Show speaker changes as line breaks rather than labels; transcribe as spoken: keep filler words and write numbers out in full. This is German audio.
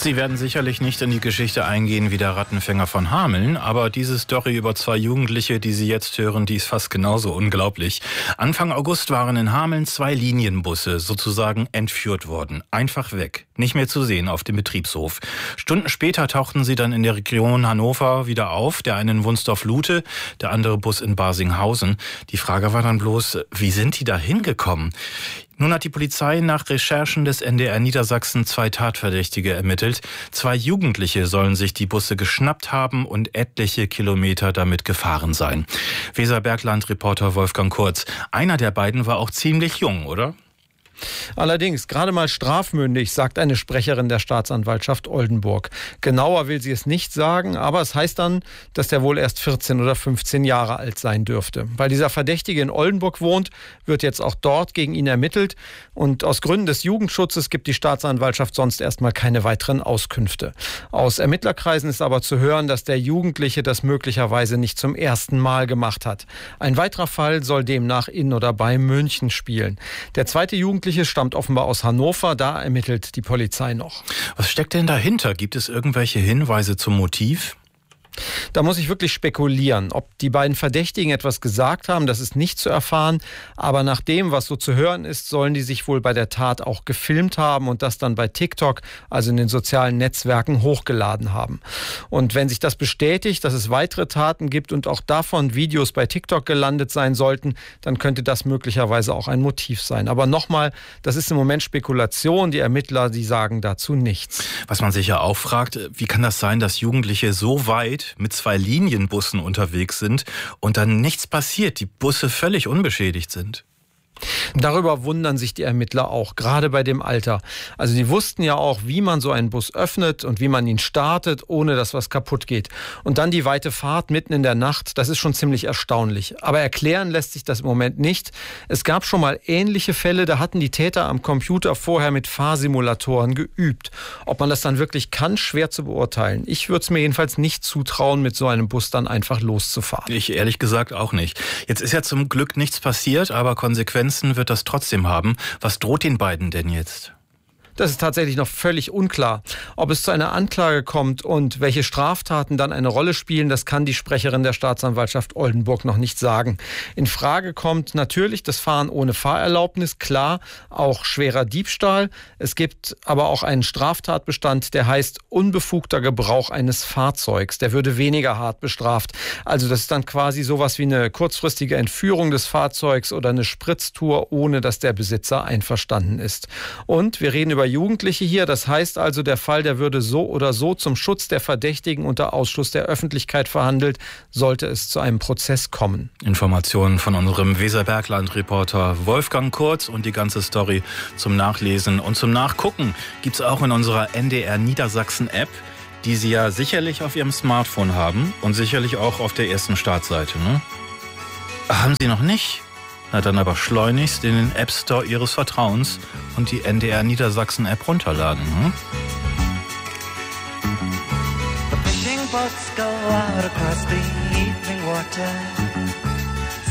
Sie werden sicherlich nicht in die Geschichte eingehen wie der Rattenfänger von Hameln, aber diese Story über zwei Jugendliche, die Sie jetzt hören, die ist fast genauso unglaublich. Anfang August waren in Hameln zwei Linienbusse sozusagen entführt worden. Einfach weg. Nicht mehr zu sehen auf dem Betriebshof. Stunden später tauchten sie dann in der Region Hannover wieder auf. Der eine in Wunsdorf-Lute, der andere Bus in Barsinghausen. Die Frage war dann bloß, wie sind die da hingekommen? Nun hat die Polizei nach Recherchen des N D R Niedersachsen zwei Tatverdächtige ermittelt. Zwei Jugendliche sollen sich die Busse geschnappt haben und etliche Kilometer damit gefahren sein. Weserbergland-Reporter Wolfgang Kurz. Einer der beiden war auch ziemlich jung, oder?
Allerdings gerade mal strafmündig, sagt eine Sprecherin der Staatsanwaltschaft Oldenburg. Genauer will sie es nicht sagen, aber es heißt dann, dass der wohl erst vierzehn oder fünfzehn Jahre alt sein dürfte. Weil dieser Verdächtige in Oldenburg wohnt, wird jetzt auch dort gegen ihn ermittelt. Und aus Gründen des Jugendschutzes gibt die Staatsanwaltschaft sonst erstmal keine weiteren Auskünfte. Aus Ermittlerkreisen ist aber zu hören, dass der Jugendliche das möglicherweise nicht zum ersten Mal gemacht hat. Ein weiterer Fall soll demnach in oder bei München spielen. Der zweite Jugendliche stammt offenbar aus Hannover, da ermittelt die Polizei noch.
Was steckt denn dahinter? Gibt es irgendwelche Hinweise zum Motiv?
Da muss ich wirklich spekulieren. Ob die beiden Verdächtigen etwas gesagt haben, das ist nicht zu erfahren. Aber nach dem, was so zu hören ist, sollen die sich wohl bei der Tat auch gefilmt haben und das dann bei TikTok, also in den sozialen Netzwerken, hochgeladen haben. Und wenn sich das bestätigt, dass es weitere Taten gibt und auch davon Videos bei TikTok gelandet sein sollten, dann könnte das möglicherweise auch ein Motiv sein. Aber nochmal, das ist im Moment Spekulation. Die Ermittler, die sagen dazu nichts.
Was man sich ja auch fragt, wie kann das sein, dass Jugendliche so weit mit zwei Linienbussen unterwegs sind und dann nichts passiert, die Busse völlig unbeschädigt sind?
Darüber wundern sich die Ermittler auch, gerade bei dem Alter. Also die wussten ja auch, wie man so einen Bus öffnet und wie man ihn startet, ohne dass was kaputt geht. Und dann die weite Fahrt mitten in der Nacht, das ist schon ziemlich erstaunlich. Aber erklären lässt sich das im Moment nicht. Es gab schon mal ähnliche Fälle, da hatten die Täter am Computer vorher mit Fahrsimulatoren geübt. Ob man das dann wirklich kann, schwer zu beurteilen. Ich würde es mir jedenfalls nicht zutrauen, mit so einem Bus dann einfach loszufahren.
Ich ehrlich gesagt auch nicht. Jetzt ist ja zum Glück nichts passiert, aber Konsequenzen wird das trotzdem haben. Was droht den beiden denn jetzt?
Das ist tatsächlich noch völlig unklar. Ob es zu einer Anklage kommt und welche Straftaten dann eine Rolle spielen, das kann die Sprecherin der Staatsanwaltschaft Oldenburg noch nicht sagen. In Frage kommt natürlich das Fahren ohne Fahrerlaubnis, klar, auch schwerer Diebstahl. Es gibt aber auch einen Straftatbestand, der heißt unbefugter Gebrauch eines Fahrzeugs. Der würde weniger hart bestraft. Also das ist dann quasi sowas wie eine kurzfristige Entführung des Fahrzeugs oder eine Spritztour, ohne dass der Besitzer einverstanden ist. Und wir reden über Jugendliche hier. Das heißt also, der Fall, der würde so oder so zum Schutz der Verdächtigen unter Ausschluss der Öffentlichkeit verhandelt, sollte es zu einem Prozess kommen.
Informationen von unserem Weserbergland-Reporter Wolfgang Kurz und die ganze Story zum Nachlesen und zum Nachgucken gibt es auch in unserer N D R Niedersachsen-App, die Sie ja sicherlich auf Ihrem Smartphone haben und sicherlich auch auf der ersten Startseite, ne? Haben Sie noch nicht? Na dann aber schleunigst in den App Store Ihres Vertrauens und die N D R Niedersachsen App runterladen. Hm?
The fishing boats go out across the evening water.